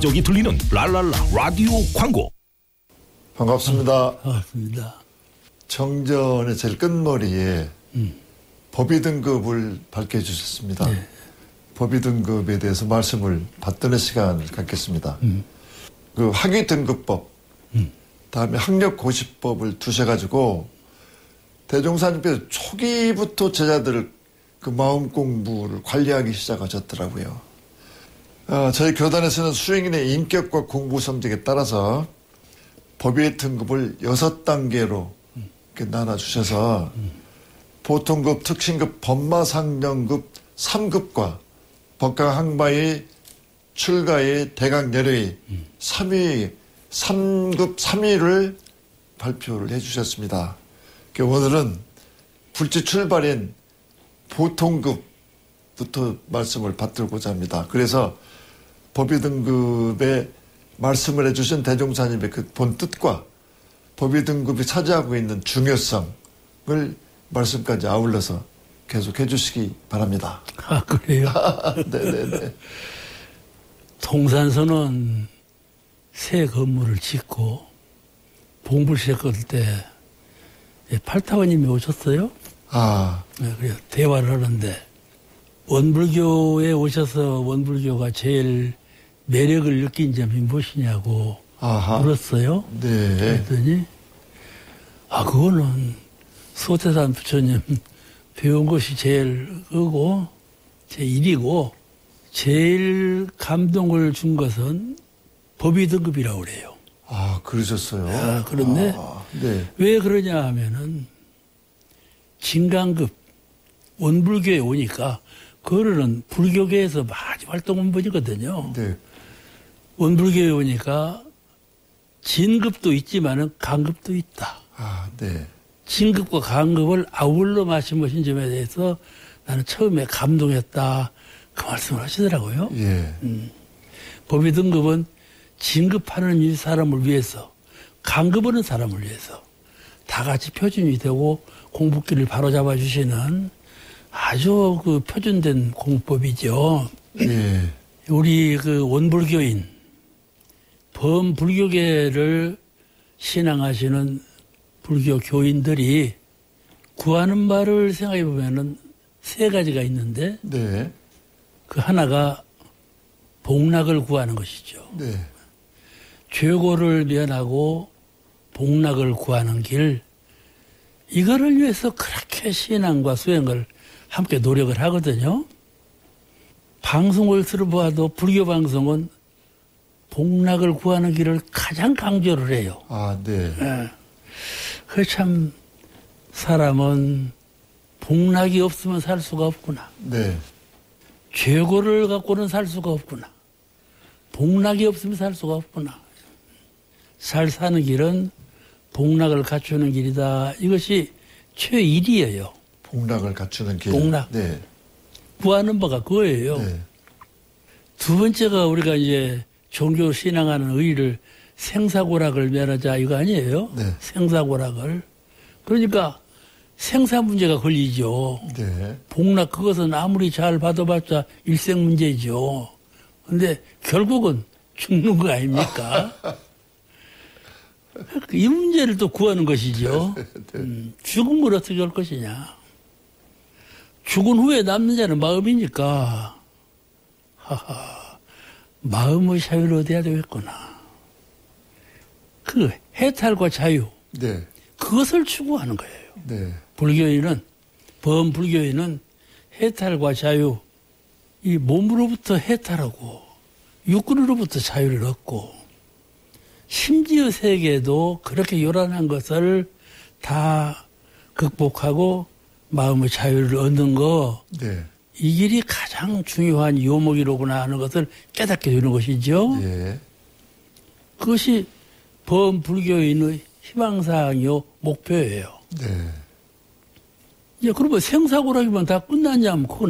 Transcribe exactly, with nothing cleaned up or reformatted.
여기저기 들리는 랄랄라 라디오 광고. 반갑습니다. 반갑습니다. 정전의 제일 끝머리에 음. 법의 등급을 밝혀주셨습니다. 네. 법의 등급에 대해서 말씀을 받드는 시간을 갖겠습니다. 음. 그 학위 등급법, 음. 다음에 학력고시법을 두셔가지고 대종사님께서 초기부터 제자들을 그 마음 공부를 관리하기 시작하셨더라고요. 어, 저희 교단에서는 수행인의 인격과 공부 성적에 따라서 법의 등급을 여섯 단계로 이렇게 나눠주셔서 보통급, 특신급, 법마상명급 삼 급과 법강항마의 출가의 대강열의 삼 위, 삼 급 삼 위를 발표를 해주셨습니다. 오늘은 불지 출발인 보통급부터 말씀을 받들고자 합니다. 그래서 법의 등급에 말씀을 해주신 대종사님의 그 본 뜻과 법의 등급이 차지하고 있는 중요성을 말씀까지 아울러서 계속 해주시기 바랍니다. 아, 그래요? 네네네. 통산서는 새 건물을 짓고 봉불 시작할 때 팔타원님이 오셨어요. 아. 네, 그래요. 대화를 하는데 원불교에 오셔서 원불교가 제일 매력을 느낀 점이 무엇이냐고 아하. 물었어요. 네. 그랬더니 아 그거는 소태산 부처님 배운 것이 제일 그거 제 일이고 제일 감동을 준 것은 법의 등급이라고 그래요. 아 그러셨어요. 아, 그런데 아, 네. 왜 그러냐 하면은 진강급 원불교에 오니까 그거는 불교계에서 많이 활동한 분이거든요. 네. 원불교에 오니까 진급도 있지만은 강급도 있다. 아, 네. 진급과 강급을 아울러 말씀하신 점에 대해서 나는 처음에 감동했다. 그 말씀을 하시더라고요. 예. 음. 법의 등급은 진급하는 이 사람을 위해서, 강급하는 사람을 위해서 다 같이 표준이 되고 공부길을 바로잡아 주시는 아주 그 표준된 공부법이죠. 예. 우리 그 원불교인, 범불교계를 신앙하시는 불교 교인들이 구하는 말을 생각해 보면은 세 가지가 있는데, 네. 그 하나가 복락을 구하는 것이죠. 네. 죄고를 면하고 복락을 구하는 길, 이거를 위해서 그렇게 신앙과 수행을 함께 노력을 하거든요. 방송을 들어봐도 불교 방송은 복락을 구하는 길을 가장 강조를 해요. 아, 네. 예. 그 참 사람은 복락이 없으면 살 수가 없구나. 네. 죄고를 갖고는 살 수가 없구나. 복락이 없으면 살 수가 없구나. 잘 사는 길은 복락을 갖추는 길이다. 이것이 최일이에요. 복락을 갖추는 길. 복락. 네. 구하는 바가 그거예요. 네. 두 번째가 우리가 이제 종교 신앙하는 의의를 생사고락을 면하자 이거 아니에요? 네. 생사고락을. 그러니까 생사 문제가 걸리죠. 네. 복락 그것은 아무리 잘 받아봤자 일생 문제죠. 근데 결국은 죽는 거 아닙니까? 이 문제를 또 구하는 것이죠. 네. 음, 죽음을 어떻게 할 것이냐. 죽은 후에 남는 자는 마음이니까. 하하, 마음의 자유를 얻어야 되겠구나. 그 해탈과 자유, 네. 그것을 추구하는 거예요. 네. 불교인은, 범불교인은 해탈과 자유, 이 몸으로부터 해탈하고 육군으로부터 자유를 얻고 심지어 세계도 그렇게 요란한 것을 다 극복하고 마음의 자유를 얻는 거, 네. 이 길이 가장 중요한 요목이로구나 하는 것을 깨닫게 되는 것이죠. 예. 그것이 범불교인의 희망사항이요, 목표예요. 네. 이제 그러면 생사고락이면 다 끝났냐면 그건